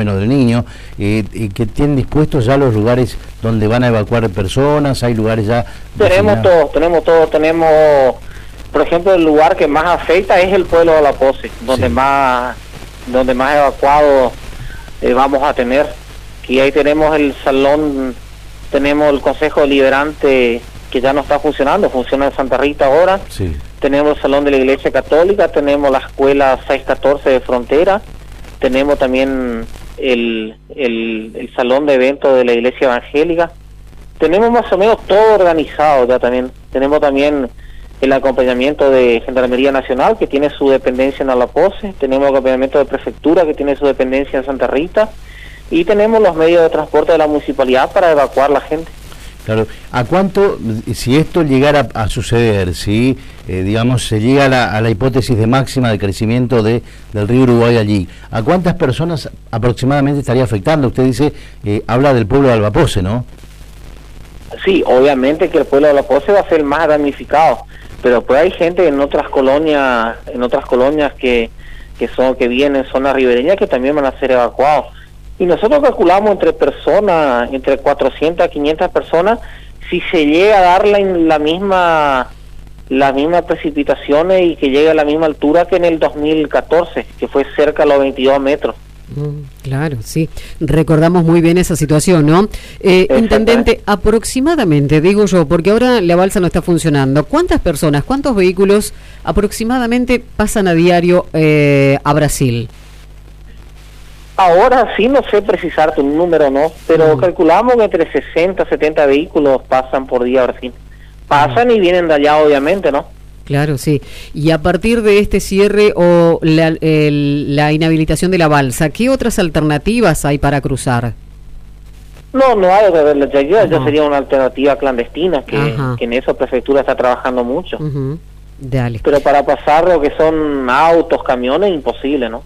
menos del Niño, que tienen dispuestos ya los lugares donde van a evacuar personas. Hay lugares ya tenemos todo, por ejemplo, el lugar que más afecta es el pueblo de La Pose, donde más evacuados vamos a tener. Y ahí tenemos el salón, tenemos el Consejo Deliberante que ya no está funcionando, funciona en Santa Rita ahora. Sí. Tenemos el Salón de la Iglesia Católica, tenemos la Escuela 614 de Frontera, tenemos también el Salón de Eventos de la Iglesia Evangélica. Tenemos más o menos todo organizado ya también. Tenemos también el acompañamiento de Gendarmería Nacional, que tiene su dependencia en Alapose, tenemos el acompañamiento de Prefectura, que tiene su dependencia en Santa Rita, y tenemos los medios de transporte de la municipalidad para evacuar la gente. Claro, ¿a cuánto, si esto llegara a suceder, si digamos se llega a la hipótesis de máxima de crecimiento del río Uruguay allí, ¿a cuántas personas aproximadamente estaría afectando? Usted dice, habla del pueblo de Albapose, ¿no? Sí, obviamente que el pueblo de Albapose va a ser el más damnificado, pero pues hay gente en otras colonias que viven en zonas ribereñas que también van a ser evacuados. Y nosotros calculamos entre 400 a 500 personas, si se llega a dar las mismas precipitaciones y que llegue a la misma altura que en el 2014, que fue cerca de los 22 metros. Claro, sí. Recordamos muy bien esa situación, ¿no? Intendente, aproximadamente, digo yo, porque ahora la balsa no está funcionando, ¿cuántas personas, cuántos vehículos aproximadamente pasan a diario a Brasil? Ahora sí no sé precisarte un número, ¿no? Pero calculamos que entre 60 y 70 vehículos pasan por día a Brasil. Pasan y vienen de allá, obviamente, ¿no? Claro, sí. Y a partir de este cierre o la inhabilitación de la balsa, ¿qué otras alternativas hay para cruzar? No hay, ya sería una alternativa clandestina, que en eso Prefectura está trabajando mucho. Dale. Pero para pasar lo que son autos, camiones, imposible, ¿no?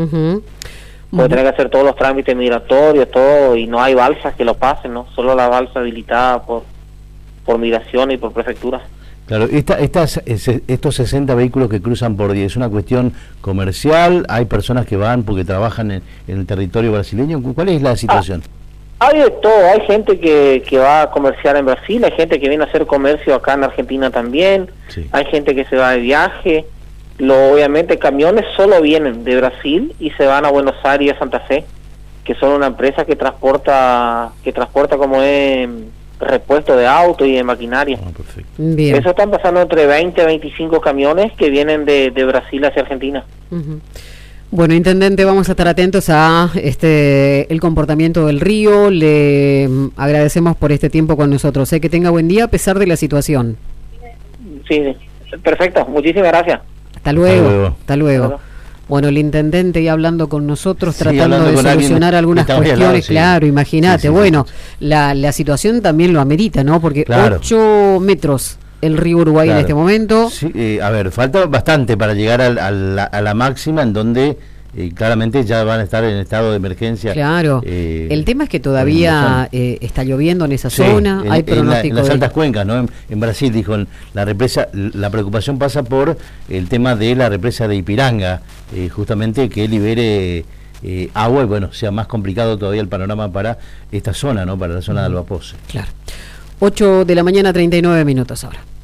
Puede tener que hacer todos los trámites migratorios, todo, y no hay balsas que lo pasen, ¿no? Solo la balsa habilitada por migración y por prefectura. Claro, estos 60 vehículos que cruzan por día, ¿es una cuestión comercial? ¿Hay personas que van porque trabajan en el territorio brasileño? ¿Cuál es la situación? Hay de todo, hay gente que va a comerciar en Brasil, hay gente que viene a hacer comercio acá en Argentina también, hay gente que se va de viaje. Obviamente camiones solo vienen de Brasil y se van a Buenos Aires y a Santa Fe, que son una empresa que transporta como es repuesto de auto y de maquinaria. Bien. Eso están pasando entre 20 y 25 camiones que vienen de Brasil hacia Argentina. Bueno, intendente, vamos a estar atentos a el comportamiento del río. Le agradecemos por este tiempo con nosotros. Que tenga buen día a pesar de la situación. Sí, perfecto. Muchísimas gracias. Hasta luego. Bueno, el intendente ya hablando con nosotros, tratando de solucionar algunas cuestiones, claro, imagínate. Bueno, la situación también lo amerita, ¿no? Porque 8 metros el río Uruguay en este momento. Sí, a ver, falta bastante para llegar a la máxima, en donde claramente ya van a estar en estado de emergencia. Claro, el tema es que todavía está lloviendo en esa zona, hay pronóstico en las altas cuencas, ¿no? En Brasil, dijo, la represa, la preocupación pasa por el tema de la represa de Ipiranga, justamente que libere agua y bueno, sea más complicado todavía el panorama para esta zona, ¿no? Para la zona de Albapose. Claro. 8 de la mañana, 39 minutos ahora.